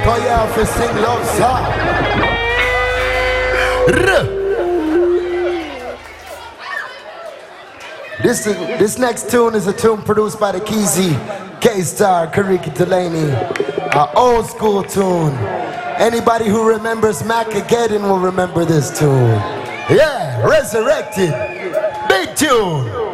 call you out for sing love song. This next tune is a tune produced by the Keezy, K-Star, Kariki Delaney. An old school tune. Anybody who remembers Macageddon will remember this tune. Yeah, Resurrected. Big tune.